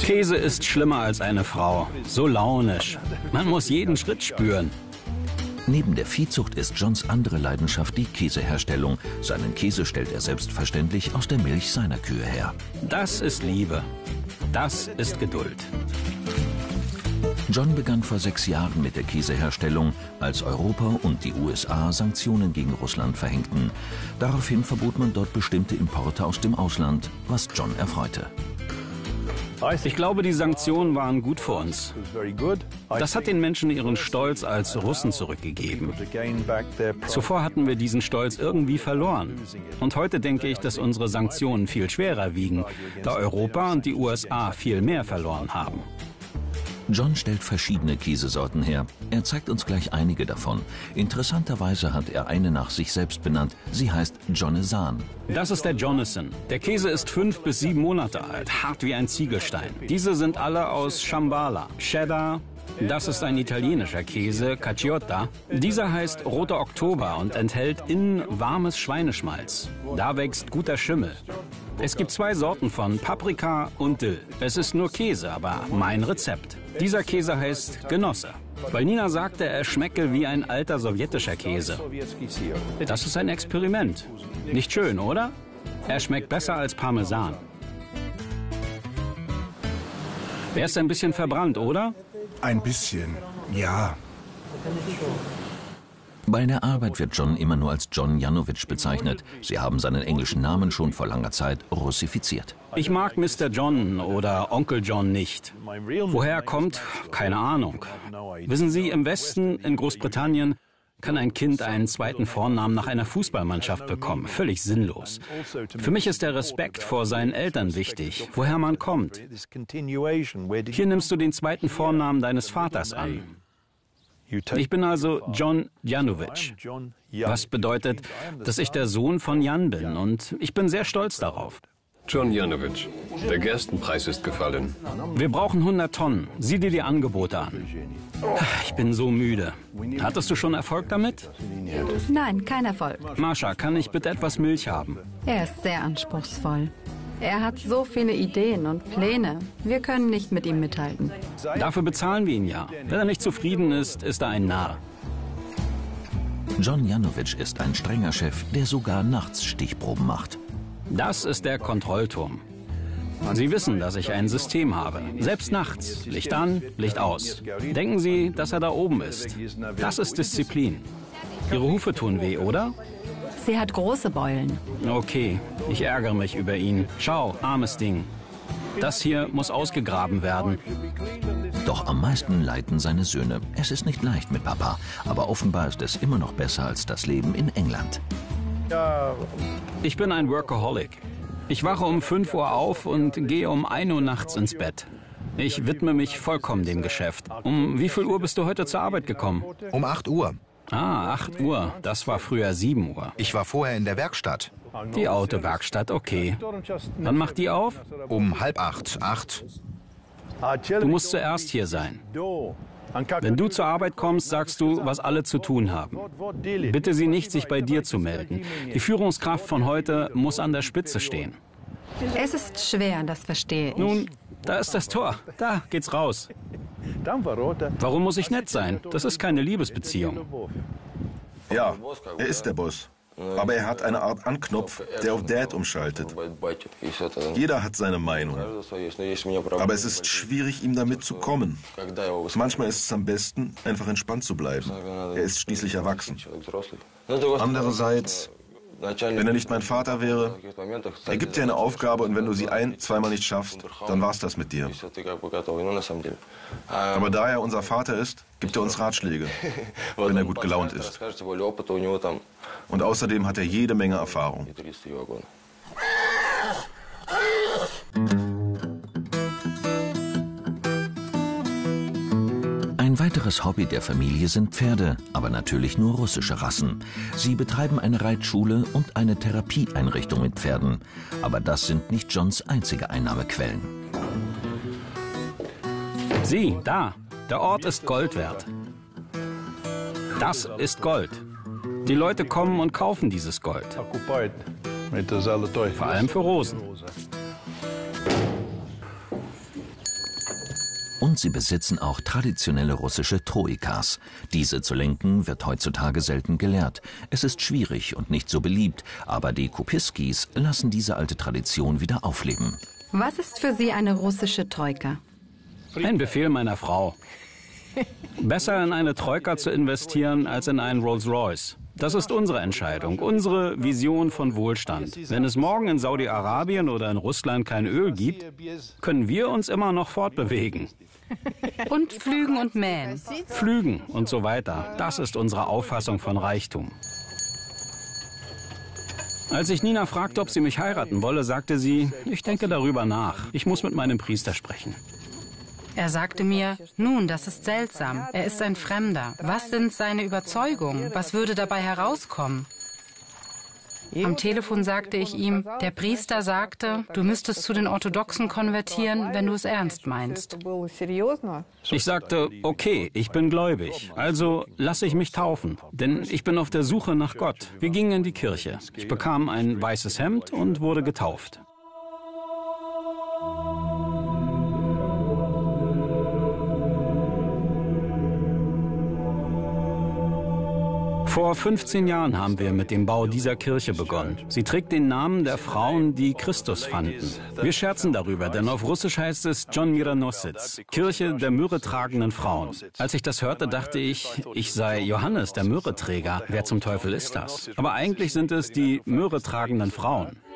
Käse ist schlimmer als eine Frau. So launisch. Man muss jeden Schritt spüren. Neben der Viehzucht ist Johns andere Leidenschaft die Käseherstellung. Seinen Käse stellt er selbstverständlich aus der Milch seiner Kühe her. Das ist Liebe. Das ist Geduld. John begann vor 6 Jahren mit der Käseherstellung, als Europa und die USA Sanktionen gegen Russland verhängten. Daraufhin verbot man dort bestimmte Importe aus dem Ausland, was John erfreute. Ich glaube, die Sanktionen waren gut für uns. Das hat den Menschen ihren Stolz als Russen zurückgegeben. Zuvor hatten wir diesen Stolz irgendwie verloren. Und heute denke ich, dass unsere Sanktionen viel schwerer wiegen, da Europa und die USA viel mehr verloren haben. John stellt verschiedene Käsesorten her. Er zeigt uns gleich einige davon. Interessanterweise hat er eine nach sich selbst benannt. Sie heißt Jonesan. Das ist der Jonathan. Der Käse ist 5 bis 7 Monate alt, hart wie ein Ziegelstein. Diese sind alle aus Shambhala. Cheddar, das ist ein italienischer Käse, Caciotta. Dieser heißt Roter Oktober und enthält innen warmes Schweineschmalz. Da wächst guter Schimmel. Es gibt 2 Sorten von Paprika und Dill. Es ist nur Käse, aber mein Rezept. Dieser Käse heißt Genosse, weil Nina sagte, er schmecke wie ein alter sowjetischer Käse. Das ist ein Experiment. Nicht schön, oder? Er schmeckt besser als Parmesan. Er ist ein bisschen verbrannt, oder? Ein bisschen, ja. Bei der Arbeit wird John immer nur als John Janowitz bezeichnet. Sie haben seinen englischen Namen schon vor langer Zeit russifiziert. Ich mag Mr. John oder Onkel John nicht. Woher er kommt, keine Ahnung. Wissen Sie, im Westen, in Großbritannien, kann ein Kind einen zweiten Vornamen nach einer Fußballmannschaft bekommen. Völlig sinnlos. Für mich ist der Respekt vor seinen Eltern wichtig, woher man kommt. Hier nimmst du den zweiten Vornamen deines Vaters an. Ich bin also John Janowitz, was bedeutet, dass ich der Sohn von Jan bin, und ich bin sehr stolz darauf. John Janowitz, der Gerstenpreis ist gefallen. Wir brauchen 100 Tonnen. Sieh dir die Angebote an. Ich bin so müde. Hattest du schon Erfolg damit? Nein, kein Erfolg. Mascha, kann ich bitte etwas Milch haben? Er ist sehr anspruchsvoll. Er hat so viele Ideen und Pläne. Wir können nicht mit ihm mithalten. Dafür bezahlen wir ihn ja. Wenn er nicht zufrieden ist, ist er ein Narr. John Janowitz ist ein strenger Chef, der sogar nachts Stichproben macht. Das ist der Kontrollturm. Sie wissen, dass ich ein System habe. Selbst nachts. Licht an, Licht aus. Denken Sie, dass er da oben ist. Das ist Disziplin. Ihre Hufe tun weh, oder? Sie hat große Beulen. Okay, ich ärgere mich über ihn. Schau, armes Ding. Das hier muss ausgegraben werden. Doch am meisten leiden seine Söhne. Es ist nicht leicht mit Papa, aber offenbar ist es immer noch besser als das Leben in England. Ich bin ein Workaholic. Ich wache um 5 Uhr auf und gehe um 1 Uhr nachts ins Bett. Ich widme mich vollkommen dem Geschäft. Um wie viel Uhr bist du heute zur Arbeit gekommen? Um 8 Uhr. Ah, 8 Uhr. Das war früher 7 Uhr. Ich war vorher in der Werkstatt. Die Autowerkstatt, okay. Wann macht die auf? Um 7:30, 8. Du musst zuerst hier sein. Wenn du zur Arbeit kommst, sagst du, was alle zu tun haben. Bitte sie nicht, sich bei dir zu melden. Die Führungskraft von heute muss an der Spitze stehen. Es ist schwer, das verstehe ich. Nun, da ist das Tor. Da geht's raus. Warum muss ich nett sein? Das ist keine Liebesbeziehung. Ja, er ist der Boss. Aber er hat eine Art Anknopf, der auf Dad umschaltet. Jeder hat seine Meinung. Aber es ist schwierig, ihm damit zu kommen. Manchmal ist es am besten, einfach entspannt zu bleiben. Er ist schließlich erwachsen. Andererseits, wenn er nicht mein Vater wäre, er gibt dir eine Aufgabe und wenn du sie 1-2 Mal nicht schaffst, dann war's das mit dir. Aber da er unser Vater ist, gibt er uns Ratschläge, wenn er gut gelaunt ist. Und außerdem hat er jede Menge Erfahrung. Ein weiteres Hobby der Familie sind Pferde, aber natürlich nur russische Rassen. Sie betreiben eine Reitschule und eine Therapieeinrichtung mit Pferden. Aber das sind nicht Johns einzige Einnahmequellen. Sieh, da. Der Ort ist Gold wert. Das ist Gold. Die Leute kommen und kaufen dieses Gold. Vor allem für Rosen. Und sie besitzen auch traditionelle russische Troikas. Diese zu lenken wird heutzutage selten gelehrt. Es ist schwierig und nicht so beliebt, aber die Kupiskis lassen diese alte Tradition wieder aufleben. Was ist für Sie eine russische Troika? Ein Befehl meiner Frau. Besser in eine Troika zu investieren als in einen Rolls-Royce. Das ist unsere Entscheidung, unsere Vision von Wohlstand. Wenn es morgen in Saudi-Arabien oder in Russland kein Öl gibt, können wir uns immer noch fortbewegen. Und pflügen und mähen. Pflügen und so weiter. Das ist unsere Auffassung von Reichtum. Als ich Nina fragte, ob sie mich heiraten wolle, sagte sie, ich denke darüber nach. Ich muss mit meinem Priester sprechen. Er sagte mir, nun, das ist seltsam. Er ist ein Fremder. Was sind seine Überzeugungen? Was würde dabei herauskommen? Am Telefon sagte ich ihm, der Priester sagte, du müsstest zu den Orthodoxen konvertieren, wenn du es ernst meinst. Ich sagte, okay, ich bin gläubig, also lasse ich mich taufen, denn ich bin auf der Suche nach Gott. Wir gingen in die Kirche. Ich bekam ein weißes Hemd und wurde getauft. Vor 15 Jahren haben wir mit dem Bau dieser Kirche begonnen. Sie trägt den Namen der Frauen, die Christus fanden. Wir scherzen darüber, denn auf Russisch heißt es John Miranositz, Kirche der myrrhetragenden Frauen. Als ich das hörte, dachte ich, ich sei Johannes, der Myrrheträger. Wer zum Teufel ist das? Aber eigentlich sind es die myrrhetragenden Frauen.